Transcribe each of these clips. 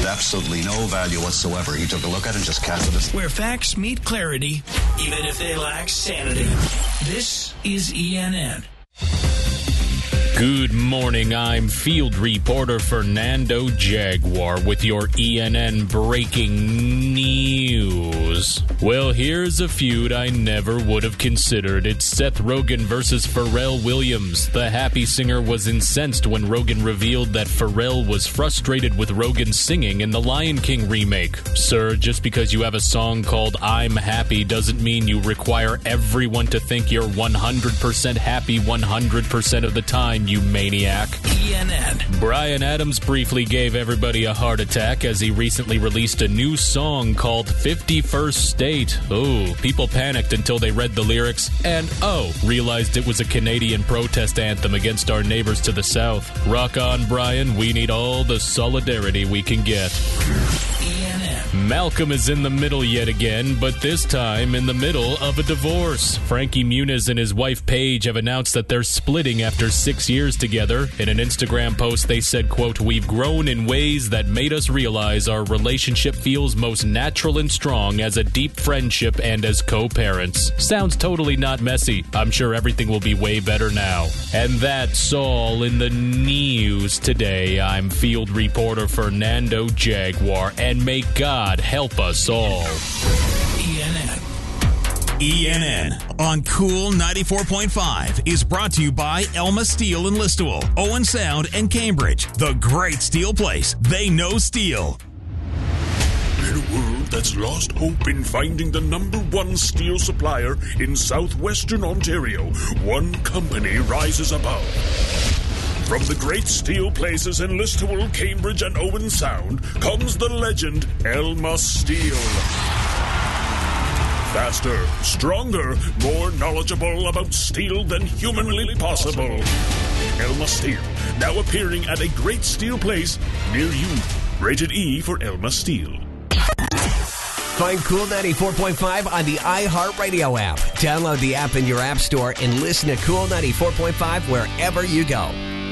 absolutely no value whatsoever. He took a look at it and just canceled it. Where facts meet clarity, even if they lack sanity. This is ENN. Good morning, I'm field reporter Fernando Jaguar with your ENN breaking news. Well, here's a feud I never would have considered. It's Seth Rogen versus Pharrell Williams. The happy singer was incensed when Rogen revealed that Pharrell was frustrated with Rogen's singing in the Lion King remake. Sir, just because you have a song called I'm Happy doesn't mean you require everyone to think you're 100% happy 100% of the time, you maniac. ENN. Bryan Adams briefly gave everybody a heart attack as he recently released a new song called 51st State. Oh, people panicked until they read the lyrics and, realized it was a Canadian protest anthem against our neighbors to the south. Rock on, Bryan. We need all the solidarity we can get. Malcolm is in the middle yet again, but this time in the middle of a divorce. Frankie Muniz and his wife Paige have announced that they're splitting after 6 years together. In an Instagram post, they said, quote, "We've grown in ways that made us realize our relationship feels most natural and strong as a deep friendship and as co-parents." Sounds totally not messy. I'm sure everything will be way better now. And that's all in the news today. I'm field reporter Fernando Jaguar, and may God help us all. ENN on Cool 94.5 is brought to you by Elma Steel in Listowel, Owen Sound, and Cambridge. The great steel place. They know steel. In a world that's lost hope in finding the number one steel supplier in southwestern Ontario, one company rises above. From the great steel places in Listowel, Cambridge, and Owen Sound comes the legend Elma Steel. Faster, stronger, more knowledgeable about steel than humanly possible. Elma Steel, now appearing at a great steel place near you. Rated E for Elma Steel. Find Cool 94.5 on the iHeartRadio app. Download the app in your app store and listen to Cool 94.5 wherever you go.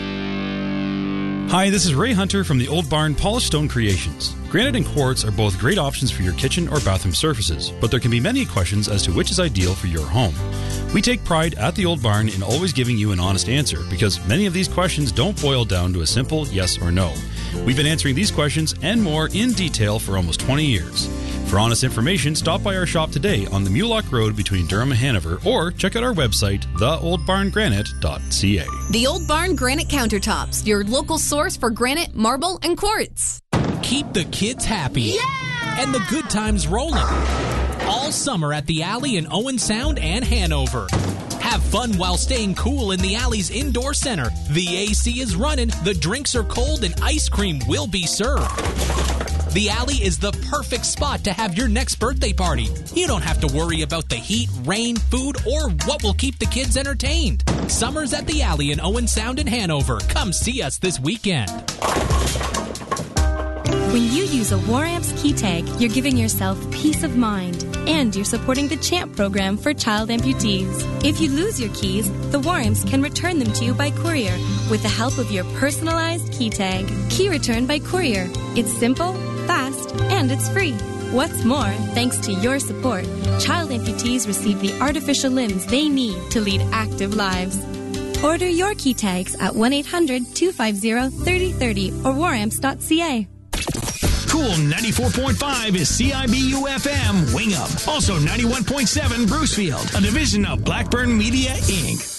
Hi, this is Ray Hunter from the Old Barn Polished Stone Creations. Granite and quartz are both great options for your kitchen or bathroom surfaces, but there can be many questions as to which is ideal for your home. We take pride at the Old Barn in always giving you an honest answer, because many of these questions don't boil down to a simple yes or no. We've been answering these questions and more in detail for almost 20 years. For honest information, stop by our shop today on the Mulock Road between Durham and Hanover, or check out our website, theoldbarngranite.ca. The Old Barn Granite Countertops, your local source for granite, marble, and quartz. Keep the kids happy. Yeah! And the good times rolling. All summer at the Alley in Owen Sound and Hanover. Have fun while staying cool in the Alley's indoor center. The AC is running, the drinks are cold, and ice cream will be served. The Alley is the perfect spot to have your next birthday party. You don't have to worry about the heat, rain, food, or what will keep the kids entertained. Summer's at the Alley in Owen Sound and Hanover. Come see us this weekend. When you use a War-Amps key tag, you're giving yourself peace of mind, and you're supporting the CHAMP program for child amputees. If you lose your keys, the War-Amps can return them to you by courier with the help of your personalized key tag. Key return by courier. It's simple, fast, and it's free. What's more, thanks to your support, child amputees receive the artificial limbs they need to lead active lives. Order your key tags at 1-800-250-3030 or waramps.ca. Cool 94.5 is CIBU-FM Wingham. Also 91.7 Brucefield, a division of Blackburn Media, Inc.